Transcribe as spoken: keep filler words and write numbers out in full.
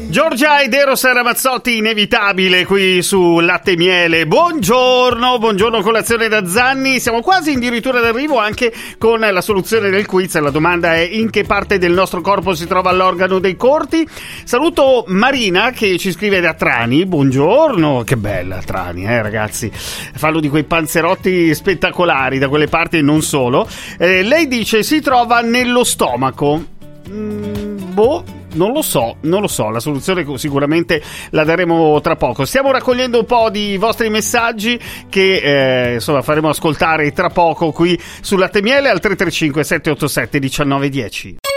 Giorgia ed Eros Ramazzotti, inevitabile qui su Latte e Miele. Buongiorno, buongiorno colazione da Zanni. Siamo quasi addirittura d'arrivo anche con la soluzione del quiz. La domanda è: in che parte del nostro corpo si trova l'organo dei corti? Saluto Marina che ci scrive da Trani. Buongiorno, che bella Trani, eh ragazzi. Fallo di quei panzerotti spettacolari da quelle parti e non solo. Eh, lei dice si trova nello stomaco. Mm, boh. Non lo so, non lo so, la soluzione sicuramente la daremo tra poco. Stiamo raccogliendo un po' di vostri messaggi che eh, insomma faremo ascoltare tra poco qui su Latte e Miele al tre tre cinque sette otto sette uno nove uno zero.